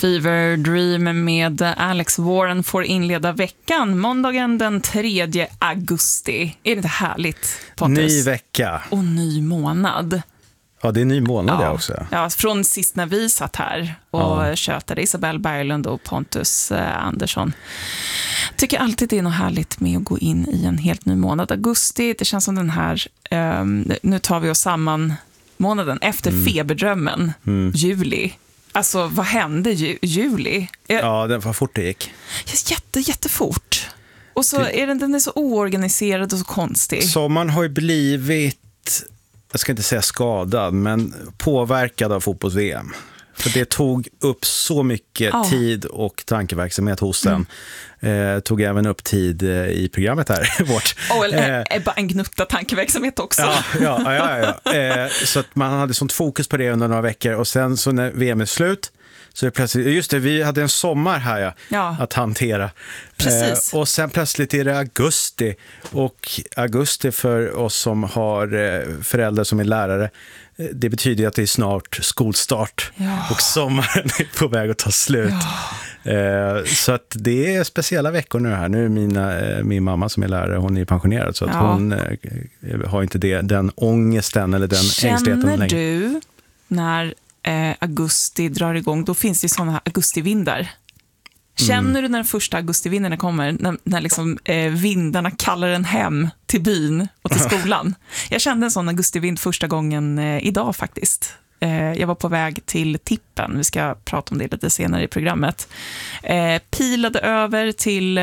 Fever Dream med Alex Warren får inleda veckan måndagen den 3 augusti. Är det inte härligt, Pontus? Ny vecka. Och ny månad. Ja, det är en ny månad det också. Ja, från sist när vi satt här och tjötade, Isabelle Berglund och Pontus Andersson. Tycker alltid det är något härligt med att gå in i en helt ny månad. Augusti, det känns som den här, nu tar vi oss samman månaden efter feberdrömmen, juli. Alltså, vad hände juli? Ja, det var fort det gick. Jättefort. Och så är den är så oorganiserad och så konstig. Sommaren har ju blivit, jag ska inte säga skadad, men påverkad av fotbolls-VM. För det tog upp så mycket tid och tankeverksamhet hos den. Tog även upp tid i programmet här. Vårt. Bara en gnutta tankeverksamhet också. Ja. Så att man hade sånt fokus på det under några veckor. Och sen så när VM är slut så är det plötsligt, just det, vi hade en sommar här att hantera. Precis. Och sen plötsligt är det augusti. Och augusti för oss som har föräldrar som är lärare, det betyder att det är snart skolstart och sommaren är på väg att ta slut. Så att det är speciella veckor nu här. Nu är min mamma som är lärare, hon är pensionerad, så att hon har inte den ångesten eller den ängsligheten längre. Känner du när augusti drar igång, då finns det sådana här augustivindar? Känner du när den första augustivindarna kommer, när liksom, vindarna kallar en hem till byn och till skolan? Jag kände en sån augustivind första gången idag faktiskt. Jag var på väg till tippen, vi ska prata om det lite senare i programmet. Pilade över till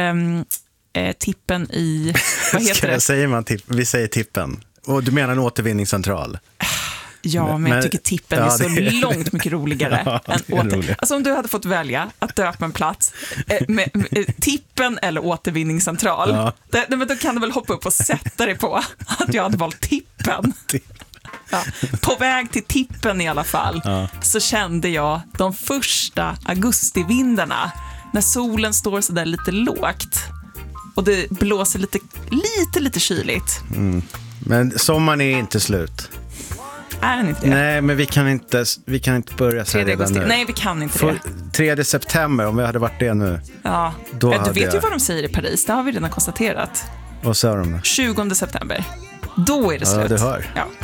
tippen i, vad heter det? Säger man vi säger tippen. Och du menar en återvinningscentral? Ja, men jag tycker tippen är så långt mycket roligare än Alltså om du hade fått välja att döpa en plats med tippen eller återvinningscentral, då kan du väl hoppa upp och sätta dig på att jag hade valt tippen. På väg till tippen i alla fall så kände jag de första augustivindarna när solen står så där lite lågt och det blåser lite kyligt. Men sommaren är inte slut. Är den inte det? Nej, men vi kan inte börja så här redan nu. Nej, vi kan inte det. 3 september, om vi hade varit det nu. Ja, du vet ju vad de säger i Paris. Det har vi redan konstaterat. Vad sa de då? 20 september. Då är det slut. Ja, du hör. Ja.